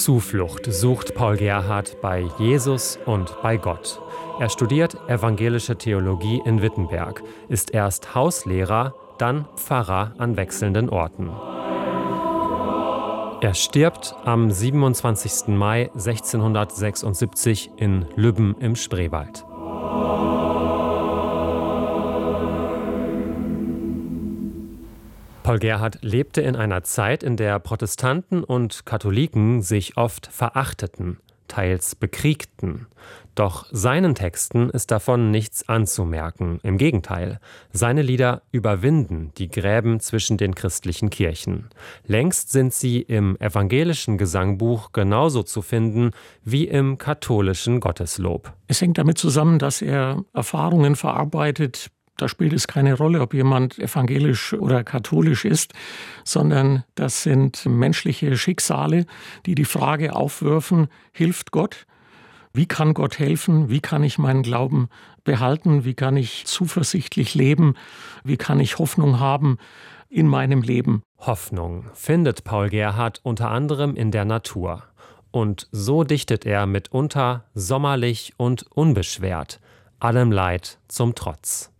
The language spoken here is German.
Zuflucht sucht Paul Gerhardt bei Jesus und bei Gott. Er studiert evangelische Theologie in Wittenberg, ist erst Hauslehrer, dann Pfarrer an wechselnden Orten. Er stirbt am 27. Mai 1676 in Lübben im Spreewald. Paul Gerhardt lebte in einer Zeit, in der Protestanten und Katholiken sich oft verachteten, teils bekriegten. Doch seinen Texten ist davon nichts anzumerken. Im Gegenteil, seine Lieder überwinden die Gräben zwischen den christlichen Kirchen. Längst sind sie im evangelischen Gesangbuch genauso zu finden wie im katholischen Gotteslob. Es hängt damit zusammen, dass er Erfahrungen verarbeitet. Da spielt es keine Rolle, ob jemand evangelisch oder katholisch ist, sondern das sind menschliche Schicksale, die die Frage aufwerfen, hilft Gott? Wie kann Gott helfen? Wie kann ich meinen Glauben behalten? Wie kann ich zuversichtlich leben? Wie kann ich Hoffnung haben in meinem Leben? Hoffnung findet Paul Gerhardt unter anderem in der Natur. Und so dichtet er mitunter sommerlich und unbeschwert, allem Leid zum Trotz.